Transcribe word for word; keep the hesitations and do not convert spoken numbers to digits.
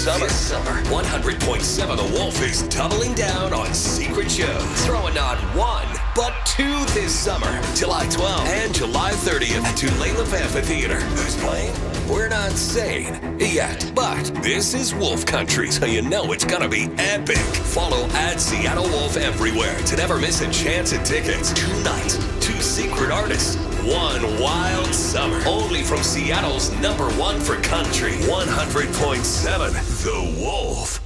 summer. This summer, one hundred point seven The Wolf is doubling down on secret shows. Throwing not one, but two this summer. July twelfth and July thirtieth at Tulalip Amphitheater. Who's playing? We're not saying yet, but this is Wolf Country, so you know it's gonna be epic. Follow at Seattle Wolf everywhere to never miss a chance at tickets. Two nights, two secret artists, one wild summer. Only from Seattle's number one for country, one hundred point seven The Wolf.